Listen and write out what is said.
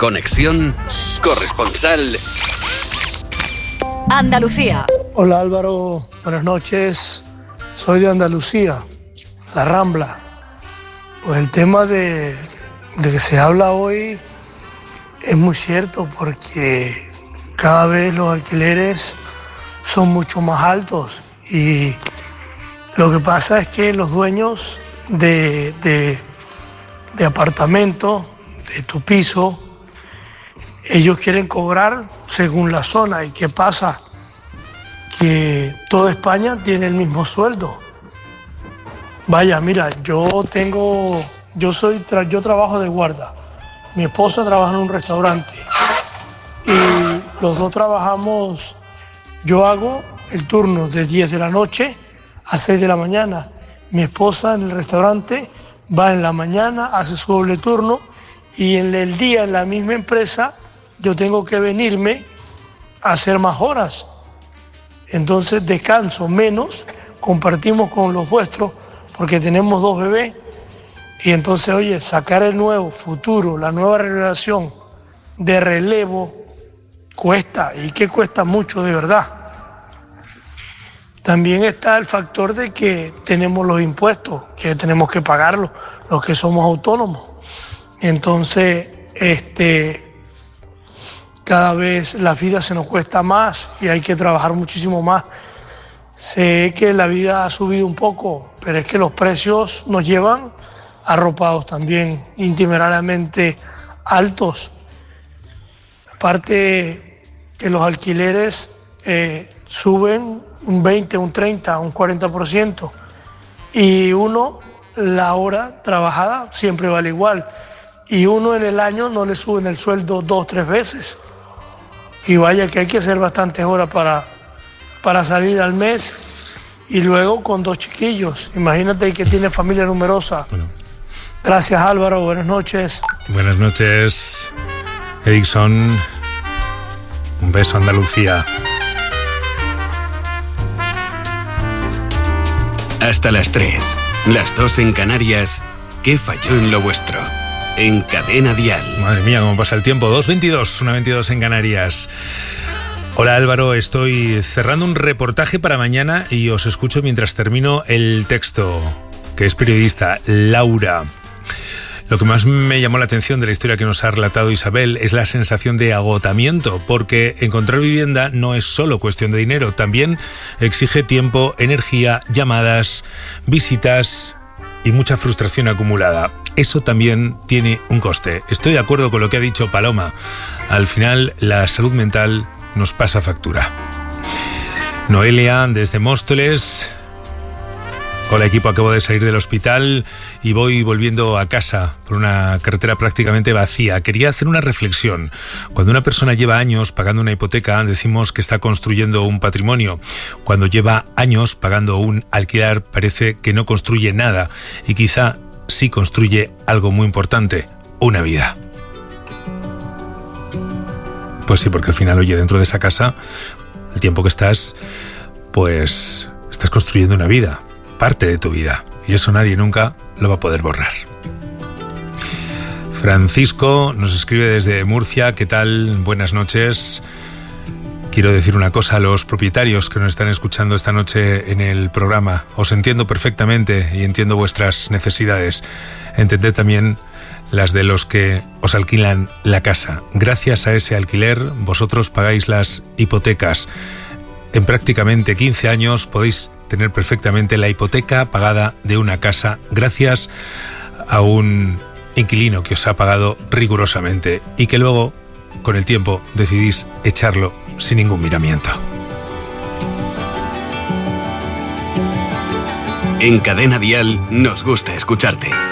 Conexión Corresponsal Andalucía. Hola Álvaro, buenas noches. Soy de Andalucía, La Rambla. Pues el tema de que se habla hoy es muy cierto, porque cada vez los alquileres son mucho más altos y lo que pasa es que los dueños de apartamento, de tu piso, ellos quieren cobrar según la zona. ¿Y qué pasa? Que toda España tiene el mismo sueldo. Vaya, mira, yo trabajo de guarda. Mi esposa trabaja en un restaurante y los dos trabajamos. Yo hago el turno de 10 de la noche a 6 de la mañana. Mi esposa en el restaurante va en la mañana, hace su doble turno, y en el día en la misma empresa yo tengo que venirme a hacer más horas. Entonces descanso menos, compartimos con los vuestros porque tenemos 2 bebés, y entonces, oye, sacar el nuevo futuro, la nueva generación de relevo cuesta, y que cuesta mucho de verdad. También está el factor de que tenemos los impuestos, que tenemos que pagarlos, los que somos autónomos. Entonces, cada vez la vida se nos cuesta más y hay que trabajar muchísimo más. Sé que la vida ha subido un poco, pero es que los precios nos llevan arropados también, itinerariamente altos. Aparte que los alquileres suben un 20, un 30, un 40%, y la hora trabajada siempre vale igual, y en el año no le suben el sueldo 2 o 3 veces. Y vaya que hay que hacer bastantes horas para salir al mes, y luego con 2 chiquillos. Imagínate que tiene familia numerosa. Bueno. Gracias Álvaro, buenas noches. Buenas noches, Edixon. Un beso, Andalucía. Hasta las 3, las 2 en Canarias. ¿Qué falló en lo vuestro? En Cadena Dial. Madre mía, cómo pasa el tiempo. 2:22, 1:22 en Canarias. Hola Álvaro, estoy cerrando un reportaje para mañana y os escucho mientras termino el texto, que es periodista, Laura. Lo que más me llamó la atención de la historia que nos ha relatado Isabel es la sensación de agotamiento, porque encontrar vivienda no es solo cuestión de dinero, también exige tiempo, energía, llamadas, visitas y mucha frustración acumulada. Eso también tiene un coste. Estoy de acuerdo con lo que ha dicho Paloma. Al final, la salud mental nos pasa factura. Noelia, desde Móstoles. Hola equipo, acabo de salir del hospital y voy volviendo a casa por una carretera prácticamente vacía. Quería hacer una reflexión. Cuando una persona lleva años pagando una hipoteca, decimos que está construyendo un patrimonio. Cuando lleva años pagando un alquiler, parece que no construye nada, y quizá sí construye algo muy importante, una vida. Pues sí, porque al final, oye, dentro de esa casa, el tiempo que estás, pues estás construyendo una vida, parte de tu vida, y eso nadie nunca lo va a poder borrar. Francisco nos escribe desde Murcia. ¿Qué tal? Buenas noches. Quiero decir una cosa a los propietarios que nos están escuchando esta noche en el programa. Os entiendo perfectamente y entiendo vuestras necesidades. Entended también las de los que os alquilan la casa. Gracias a ese alquiler, vosotros pagáis las hipotecas. En prácticamente 15 años podéis tener perfectamente la hipoteca pagada de una casa gracias a un inquilino que os ha pagado rigurosamente y que luego, con el tiempo, decidís echarlo sin ningún miramiento. En Cadena Dial nos gusta escucharte.